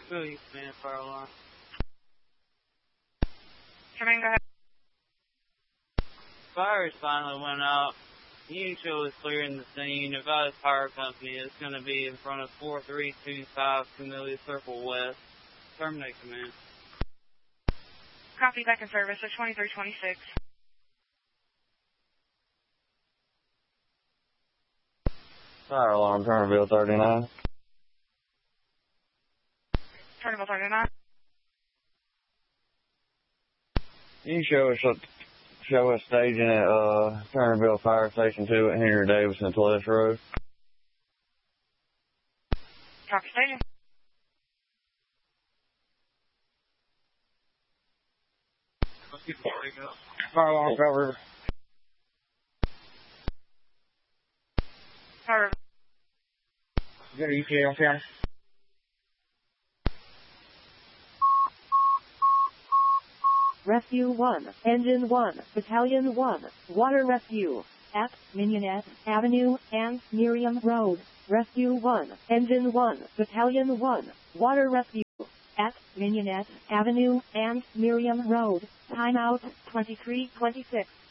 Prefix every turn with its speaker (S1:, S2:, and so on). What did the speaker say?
S1: Philly, man, fire alarm.
S2: Come in, go ahead.
S1: Fires finally went out. Usual is clearing the scene. Nevada Fire Company is going to be in front of 4325 Camellia Circle West. Terminate command.
S2: Copy, back in service at 2326.
S3: Fire alarm, Turnerville 39.
S2: Turnerville 39.
S3: You show us staging at Turnerville Fire Station 2 at Henry Davis and Tullis Road.
S2: Copy, staging.
S3: Fire alarm, Fell River.
S2: Fire River.
S3: Get a ETA on counter.
S4: Rescue 1, Engine 1, Battalion 1, Water Rescue, at Mignonette Avenue and Miriam Road. Rescue 1, Engine 1, Battalion 1, Water Rescue, at Mignonette Avenue and Miriam Road. Timeout 2326.